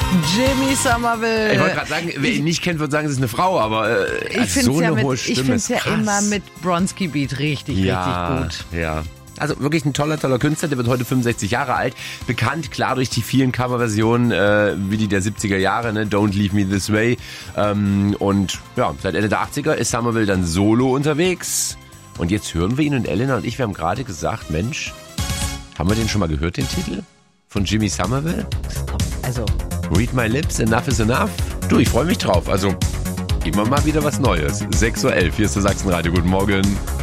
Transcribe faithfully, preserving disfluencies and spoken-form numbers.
Jimmy Somerville. Ich wollte gerade sagen, wer ihn nicht kennt, würde sagen, es ist eine Frau, aber äh, Ich also so finde es ja, eine mit, hohe ich Stimme find's ist ja krass. immer mit Bronski Beat richtig, ja, richtig gut. Ja, also wirklich ein toller, toller Künstler, der wird heute fünfundsechzig Jahre alt. Bekannt, klar, durch die vielen Coverversionen, äh, wie die der siebziger Jahre, ne? Don't Leave Me This Way. Ähm, und ja, seit Ende der achtziger ist Somerville dann solo unterwegs. Und jetzt hören wir ihn und Elena und ich, wir haben gerade gesagt, Mensch, haben wir den schon mal gehört, den Titel? Von Jimmy Somerville? Also, Read My Lips, Enough is Enough. Du, ich freue mich drauf. Also, immer mal wieder was Neues. sechs Uhr elf, hier ist der Sachsenradio. Guten Morgen.